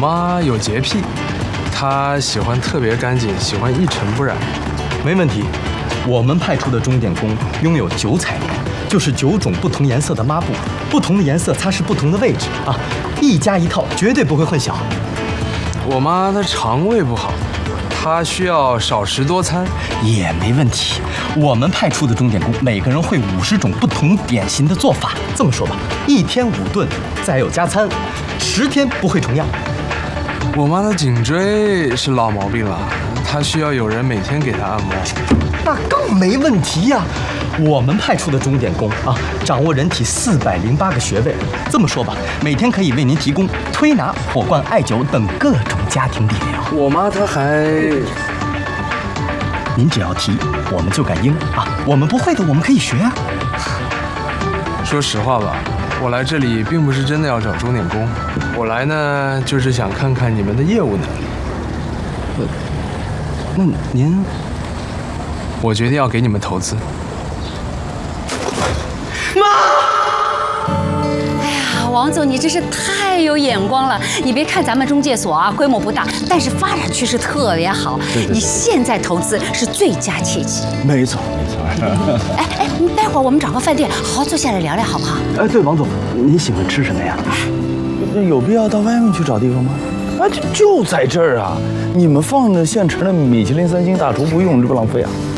妈有洁癖，她喜欢特别干净，喜欢一尘不染。 没问题，我们派出的钟点工拥有9彩棉，就是9种不同颜色的抹布，不同的颜色擦拭不同的位置啊，一家一套，绝对不会混淆。 我妈她肠胃不好，她需要少食多餐， 也没问题。我们派出的钟点工每个人会50种不同点心的做法。这么说吧，1天5顿，再有加餐，10天不会重样。 我妈的颈椎是老毛病了，她需要有人每天给她按摩。 那更没问题呀。我们派出的钟点工啊，掌握人体408个穴位。这么说吧，每天可以为您提供推拿、火罐、艾灸等各种家庭理疗。 我妈她还…… 您只要提，我们就敢应啊。我们不会的，我们可以学啊。 说实话吧，我来这里并不是真的要找钟点工，我来呢就是想看看你们的业务能力。 那您…… 我决定要给你们投资。 王总，你真是太有眼光了！你别看咱们中介所啊，规模不大，但是发展趋势特别好。 对， 你现在投资是最佳契机。 没错没错。 哎，待会儿我们找个饭店好好坐下来聊聊，好不好？ 哎，对，王总，您喜欢吃什么呀？有必要到外面去找地方吗？啊，就在这儿啊！你们放着现成的米其林3星大厨不用，这不浪费啊？